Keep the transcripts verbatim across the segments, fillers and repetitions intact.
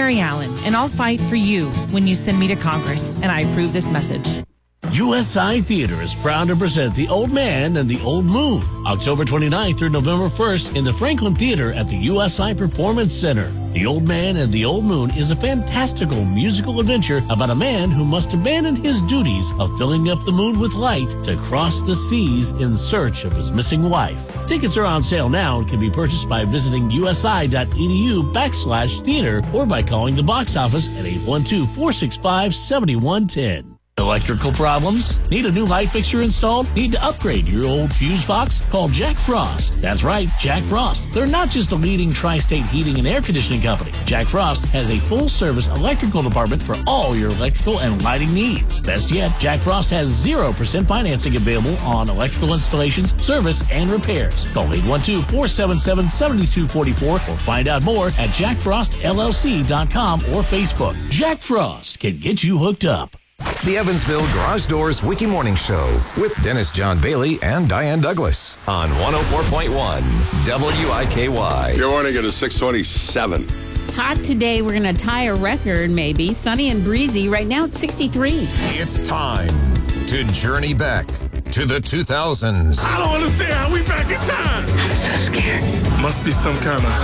Mary Allen, and I'll fight for you when you send me to Congress, and I approve this message. U S I Theater is proud to present The Old Man and the Old Moon, October twenty-ninth through November first in the Franklin Theater at the U S I Performance Center. The Old Man and the Old Moon is a fantastical musical adventure about a man who must abandon his duties of filling up the moon with light to cross the seas in search of his missing wife. Tickets are on sale now and can be purchased by visiting usi.edu backslash theater or by calling the box office at eight one two, four six five, seven one one zero. Electrical problems? Need a new light fixture installed? Need to upgrade your old fuse box? Call Jack Frost. That's right, Jack Frost. They're not just a leading tri-state heating and air conditioning company. Jack Frost has a full-service electrical department for all your electrical and lighting needs. Best yet, Jack Frost has zero percent financing available on electrical installations, service, and repairs. Call eight one two, four seven seven, seven two four four or find out more at jack frost l l c dot com or Facebook. Jack Frost can get you hooked up. The Evansville Garage Doors Wiki Morning Show with Dennis John Bailey and Diane Douglas on one oh four point one W I K Y. Good morning. It is six twenty-seven. Hot today. We're going to tie a record, maybe. Sunny and breezy. Right now it's sixty-three. It's time to journey back to the two thousands. I don't understand how we back in time. I'm so scared. Must be some kind of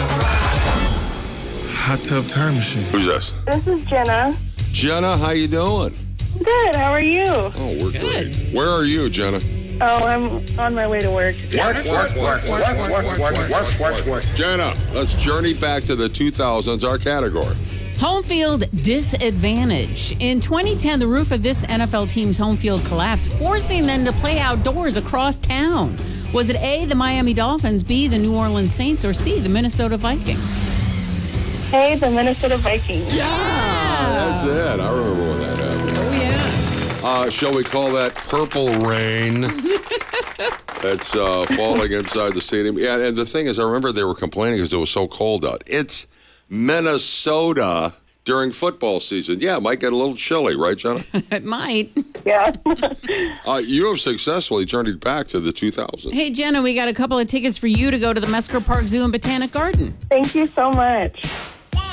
hot tub time machine. Who's this? This is Jenna. Jenna, how you doing? Good. How are you? Oh, we're Good. great. Where are you, Jenna? Oh, I'm on my way to work. Work, work, work, work, work, work, work, work, work, work. Jenna, let's journey back to the two thousands, our category. Home field disadvantage. In twenty ten, the roof of this N F L team's home field collapsed, forcing them to play outdoors across town. Was it A, the Miami Dolphins, B, the New Orleans Saints, or C, the Minnesota Vikings? Hey, the Minnesota Vikings. That's it. I remember when that happened. Oh, yeah. Uh, shall we call that purple rain that's uh, falling inside the stadium? Yeah, and the thing is, I remember they were complaining because it was so cold out. It's Minnesota during football season. Yeah, it might get a little chilly, right, Jenna? It might. Yeah. uh, you have successfully journeyed back to the two thousands. Hey, Jenna, we got a couple of tickets for you to go to the Mesker Park Zoo and Botanic Garden. Thank you so much.